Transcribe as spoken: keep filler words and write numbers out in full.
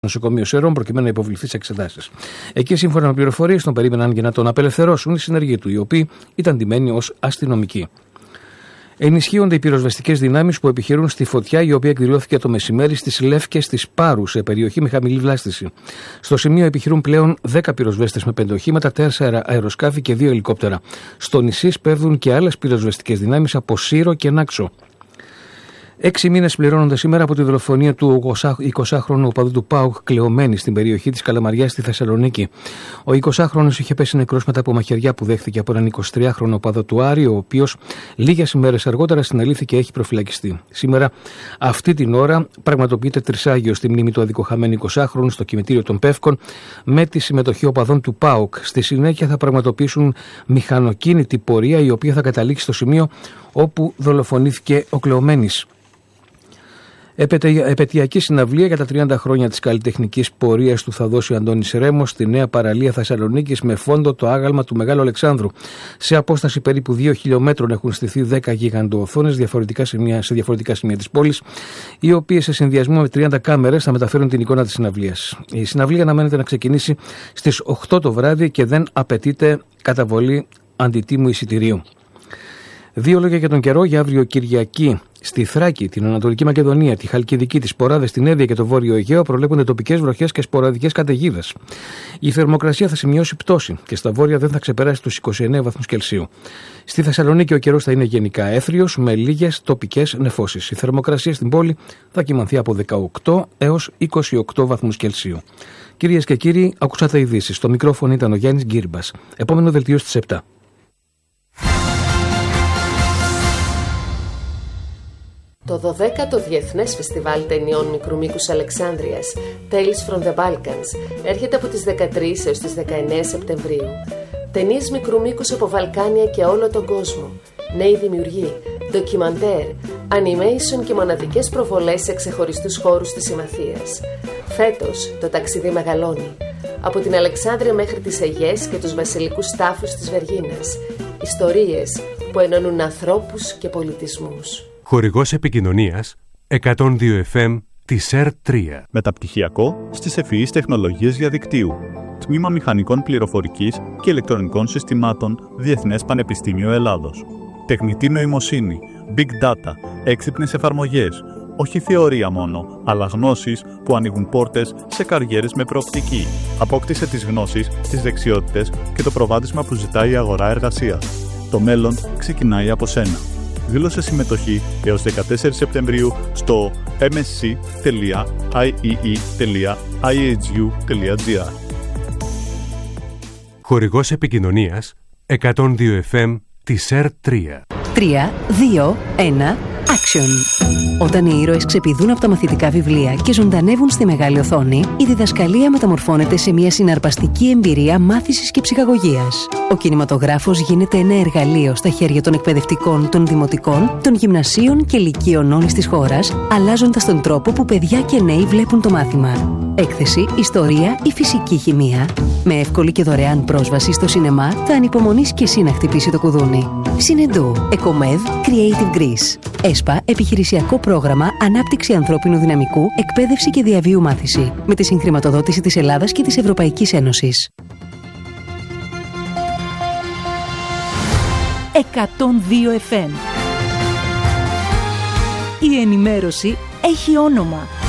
νοσοκομείο Σερών προκειμένου να υποβληθεί σε εξετάσεις. Εκεί, σύμφωνα με πληροφορίες, τον περίμεναν για να τον απελευθερώσουν οι συνεργοί του, οι οποίοι ήταν ντυμένοι ως αστυνομικοί. Ενισχύονται οι πυροσβεστικές δυνάμεις που επιχειρούν στη φωτιά, η οποία εκδηλώθηκε το μεσημέρι στις Λεύκες της Πάρου, σε περιοχή με χαμηλή βλάστηση. Στο σημείο επιχειρούν πλέον δέκα πυροσβέστες με πέντε οχήματα, τέσσερα αεροσκάφη και δύο ελικόπτερα. Στο νησί σπέβδουν και άλλες πυροσβεστικές δυνάμεις από Σύρο και Νάξο. Έξι μήνες πληρώνονται σήμερα από τη δολοφονία του εικοσάχρονου οπαδού του ΠΑΟΚ Κλεωμένη στην περιοχή της Καλαμαριάς στη Θεσσαλονίκη. Ο εικοσάχρονος είχε πέσει νεκρός μετά από μαχαιριά που δέχθηκε από έναν εικοσιτριάχρονο οπαδό του Άρη, ο οποίος λίγες ημέρες αργότερα συνελήφθηκε και έχει προφυλακιστεί. Σήμερα, αυτή την ώρα, πραγματοποιείται τρισάγιο στη μνήμη του αδικοχαμένου εικοσάχρονου στο κημητήριο των Πεύκων με τη συμμετοχή οπαδών του ΠΑΟΚ. Στη συνέχεια θα πραγματοποιήσουν μηχανοκίνητη πορεία, η οποία θα καταλήξει στο σημείο όπου δολοφονήθηκε ο Κλεωμένης. Επαιτειακή συναυλία για τα τριάντα χρόνια της καλλιτεχνικής πορείας του Θαδόση Αντώνης Ρέμος στη Νέα Παραλία Θεσσαλονίκης με φόντο το άγαλμα του Μεγάλου Αλεξάνδρου. Σε απόσταση περίπου δύο χιλιόμετρων έχουν στηθεί δέκα γιγαντοοθόνες διαφορετικά σημεία, σε διαφορετικά σημεία της πόλης, οι οποίες σε συνδυασμό με τριάντα κάμερες θα μεταφέρουν την εικόνα της συναυλίας. Η συναυλία αναμένεται να ξεκινήσει στις οκτώ το βράδυ και δεν απαιτείται καταβολή αντιτίμου εισιτηρίου. Δύο λόγια για τον καιρό για αύριο Κυριακή. Στη Θράκη, την Ανατολική Μακεδονία, τη Χαλκιδική, τις Ποράδες, την Εύβοια και το Βόρειο Αιγαίο προβλέπονται τοπικές βροχές και σποραδικές καταιγίδες. Η θερμοκρασία θα σημειώσει πτώση και στα βόρεια δεν θα ξεπεράσει τους είκοσι εννέα βαθμούς Κελσίου. Στη Θεσσαλονίκη ο καιρός θα είναι γενικά έθριος με λίγες τοπικές νεφώσεις. Η θερμοκρασία στην πόλη θα κυμανθεί από δεκαοκτώ έως είκοσι οκτώ βαθμούς Κελσίου. Κυρίες και κύριοι, ακούσατε ειδήσεις. Στο μικρόφωνο ήταν ο Γιάννης Γκύρμπας. Επόμενο δελτίο στις επτά. Το δωδέκατο Διεθνές Φεστιβάλ Ταινιών Μικρού Μήκους Αλεξάνδρειας, Tales from the Balkans, έρχεται από τις δεκατρείς έως τις δεκαεννέα Σεπτεμβρίου. Ταινίες μικρού μήκους από Βαλκάνια και όλο τον κόσμο. Νέοι δημιουργοί, ντοκιμαντέρ, animation και μοναδικές προβολές σε ξεχωριστούς χώρους της Συμμαθίας. Φέτος το ταξίδι μεγαλώνει. Από την Αλεξάνδρεια μέχρι τις Αιγές και τους βασιλικούς τάφους της Βεργίνας. Ιστορίες που ενώνουν ανθρώπους και πολιτισμούς. Χορηγός επικοινωνίας εκατόν δύο εφ εμ της ΕΡ τρία. Μεταπτυχιακό στις ευφυείς τεχνολογίες διαδικτύου. Τμήμα Μηχανικών Πληροφορικής και Ηλεκτρονικών Συστημάτων, Διεθνές Πανεπιστήμιο Ελλάδος. Τεχνητή νοημοσύνη, Big Data, έξυπνες εφαρμογές. Όχι θεωρία μόνο, αλλά γνώσεις που ανοίγουν πόρτες σε καριέρες με προοπτική. Απόκτησε τις γνώσεις, τις δεξιότητες και το προβάδισμα που ζητάει η αγορά εργασίας. Το μέλλον ξεκινάει από σένα. Δήλωσε συμμετοχή έως δεκατέσσερις Σεπτεμβρίου στο εμ ες σι τελεία άι ι ι τελεία άι έιτς γιου τελεία τζι άρ. Χορηγός επικοινωνίας εκατόν δύο εφ εμ της ΕΡ τρία. τρία, δύο, ένα, action! Όταν οι ήρωες ξεπηδούν από τα μαθητικά βιβλία και ζωντανεύουν στη μεγάλη οθόνη, η διδασκαλία μεταμορφώνεται σε μια συναρπαστική εμπειρία μάθησης και ψυχαγωγίας. Ο κινηματογράφος γίνεται ένα εργαλείο στα χέρια των εκπαιδευτικών, των δημοτικών, των γυμνασίων και λυκείων όλης της χώρας, αλλάζοντας τον τρόπο που παιδιά και νέοι βλέπουν το μάθημα. Έκθεση, ιστορία ή φυσική χημεία. Με εύκολη και δωρεάν πρόσβαση στο σινεμά, θα ανυπομονείς και εσύ να χτυπήσει το κουδούνι. Συνεντού, Εκομεδ, Creative Greece. ΕΣΠΑ, επιχειρησιακό πρόγραμμα Ανάπτυξη Ανθρώπινου Δυναμικού, Εκπαίδευση και Διαβίου Μάθηση. Με τη συγχρηματοδότηση της Ελλάδας και της Ευρωπαϊκής Ένωσης. εκατόν δύο εφ εμ. Η ενημέρωση έχει όνομα.